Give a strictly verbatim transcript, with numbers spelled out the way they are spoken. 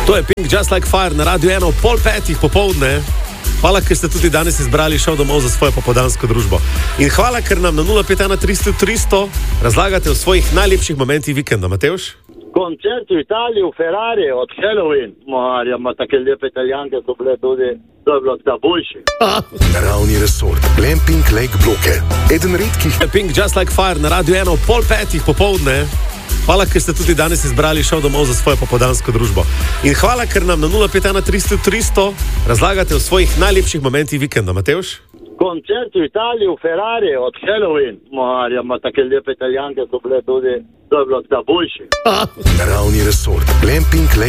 To je Pink Just Like Fire na Radio ena ob pol petih popoldne. Hvala, ker ste tudi danes izbrali šel domov za svojo popoldansko družbo. In hvala, ker nam na nula pet ena tristo tristo razlagate o svojih najlepših momentih vikenda. Matevž? Koncert v Italiji, v Ferrari, od Halloween. Marja, ima take lepe italijanke, so bile tudi, to je bilo ta boljši. Naravni resort, Glamping Lake Bloke. Eden redkih. Pink Just Like Fire na Radio ena ob pol petih popoldne. Hvala, ker ste tudi danes izbrali šel domov za svojo popoldansko družbo. In hvala, ker nam na nula pet ena tristo tristo razlagate o svojih najlepših momentih vikenda. Matevž? Koncert v Italiji, v Ferrari, od Halloween. Marja, ima take lepe italijanke, so bile tudi, to je bilo ta boljši. Naravni resort, Glamping Lake